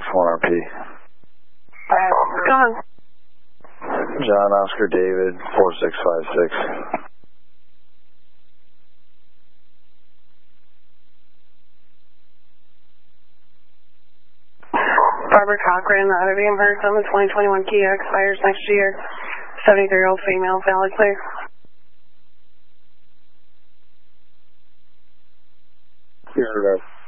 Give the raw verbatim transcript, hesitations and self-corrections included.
one R P. Alright, go on. John Oscar David, four six five six. Barbara Cochran, out of Amherst on the twenty twenty-one Kia, expires next year. seventy-three-year-old female, valid clear. Here,